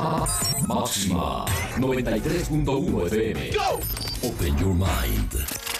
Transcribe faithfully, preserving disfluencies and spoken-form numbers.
Máxima noventa y tres punto uno F M. Open your mind.